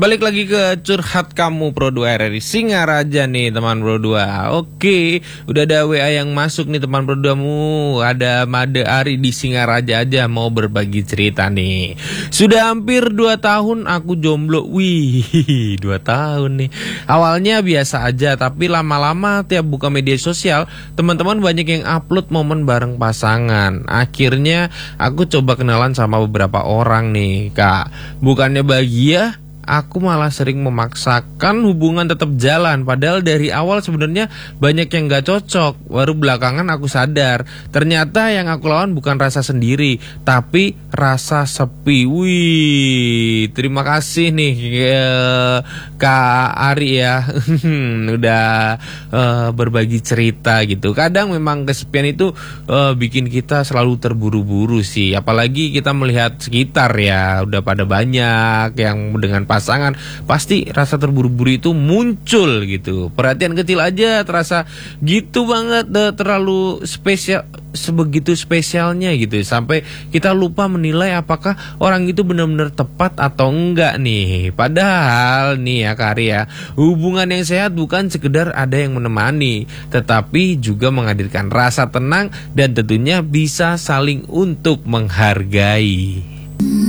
Balik lagi ke curhat kamu Pro 2 RRI Singaraja nih teman Pro 2. Oke, udah ada WA yang masuk nih teman Pro 2 mu. Ada Made Ari di Singaraja aja mau berbagi cerita nih. Sudah hampir 2 tahun aku jomblo. Wih, 2 tahun nih. Awalnya biasa aja, tapi lama-lama tiap buka media sosial teman-teman banyak yang upload momen bareng pasangan. Akhirnya aku coba kenalan sama beberapa orang nih Kak. Bukannya bahagia, aku malah sering memaksakan hubungan tetap jalan. Padahal dari awal sebenarnya banyak yang gak cocok. Baru belakangan aku sadar, ternyata yang aku lawan bukan rasa sendiri, tapi rasa sepi. Wih, terima kasih nih Kak Ari ya. Udah berbagi cerita gitu. Kadang memang kesepian itu bikin kita selalu terburu-buru sih. Apalagi kita melihat sekitar ya, udah pada banyak yang dengan pasangan, pasti rasa terburu-buru itu muncul gitu. Perhatian kecil aja terasa gitu banget, terlalu spesial, sebegitu spesialnya gitu, sampai kita lupa menilai apakah orang itu benar-benar tepat atau enggak nih. Padahal nih ya Karya, hubungan yang sehat bukan sekedar ada yang menemani, tetapi juga menghadirkan rasa tenang dan tentunya bisa saling untuk menghargai.